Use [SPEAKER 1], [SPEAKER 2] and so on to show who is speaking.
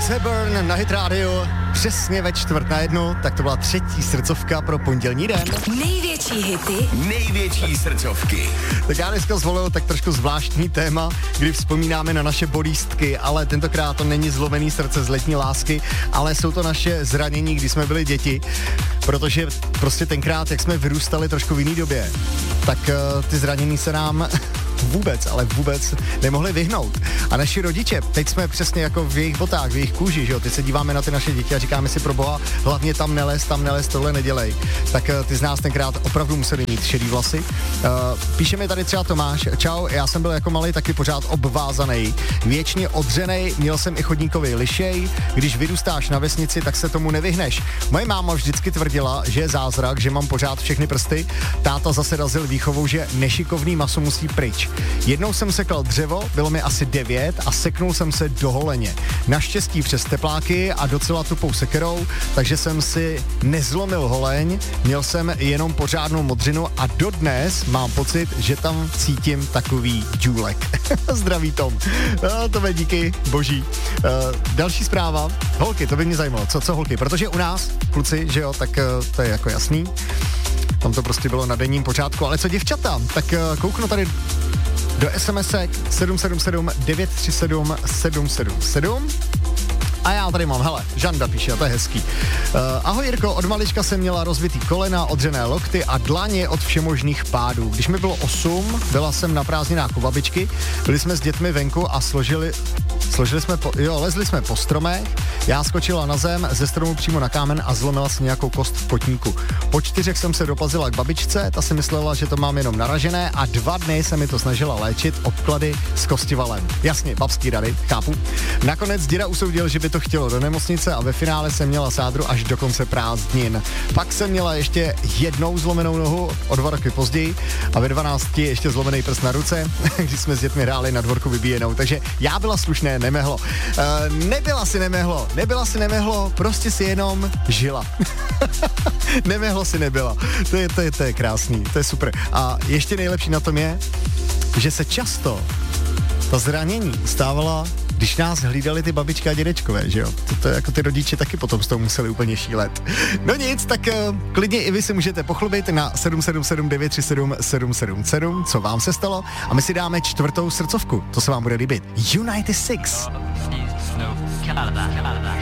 [SPEAKER 1] Seburn na Hit Radio přesně ve 12:45, tak to byla třetí srdcovka pro pondělní den.
[SPEAKER 2] Největší hity,
[SPEAKER 3] největší srdcovky.
[SPEAKER 1] Tak já dneska zvolil tak trošku zvláštní téma, kdy vzpomínáme na naše bolístky, ale tentokrát to není zlomený srdce z letní lásky, ale jsou to naše zranění, když jsme byli děti, protože prostě tenkrát, jak jsme vyrůstali trošku v jiný době, tak ty zranění se nám vůbec nemohli vyhnout. A naši rodiče, teď jsme přesně jako v jejich botách, v jejich kůži, že jo, teď se díváme na ty naše děti a říkáme si pro boha, hlavně tam nelez, tohle nedělej. Tak ty z nás tenkrát opravdu museli mít šedý vlasy. Píše mi tady třeba Tomáš, čau, já jsem byl jako malý taky pořád obvázaný, věčně odřenej, měl jsem i chodníkový lišej, když vyrůstáš na vesnici, tak se tomu nevyhneš. Moje máma vždycky tvrdila, že je zázrak, že mám pořád všechny prsty, táta zase razil výchovou, že nešikovný maso musí pryč. Jednou jsem sekal dřevo, bylo mi asi 9 a seknul jsem se do holeně. Naštěstí přes tepláky a docela tupou sekerou, takže jsem si nezlomil holeň, měl jsem jenom pořádnou modřinu a dodnes mám pocit, že tam cítím takový džůlek. Zdraví Tom. To je díky boží. Další zpráva. Holky, to by mě zajímalo. Co holky? Protože u nás, kluci, že jo, tak to je jako jasný. Tam to prostě bylo na denním pořádku. Ale co děvčata? Tak kouknu tady do SMS-ek 777 937 777. A já tady mám, hele, Žanda píše, a to je hezký. Ahoj Jirko, od malička jsem měla rozbitý kolena, odřené lokty a dlaně od všemožných pádů. Když mi bylo 8, byla jsem na prázdninách u babičky, byli jsme s dětmi venku a lezli jsme po stromech, já skočila na zem, ze stromu přímo na kámen a zlomila si nějakou kost v kotníku. Po 4 jsem se doplazila k babičce, ta si myslela, že to mám jenom naražené a 2 dny se mi to snažila léčit obklady s kostivalem. Jasně, babský rady, chápu. Nakonec děda usoudil, že by to chtělo do nemocnice a ve finále jsem měla sádru až do konce prázdnin. Pak jsem měla ještě jednou zlomenou nohu o 2 roky později a ve 12 ještě zlomený prst na ruce, když jsme s dětmi hráli na dvorku vybíjenou. Takže já byla slušné, nemehlo. Nebyla si nemehlo, prostě si jenom žila. Nemehlo si nebyla. To je krásný, to je super. A ještě nejlepší na tom je, že se často ta zranění stávala, když nás hlídali ty babičky a dědečkové, že jo? To jako ty rodiče taky potom z toho museli úplně šílet. No nic, tak klidně i vy si můžete pochlubit na 777 937 777, co vám se stalo, a my si dáme 4. srdcovku, to se vám bude líbit. United Six.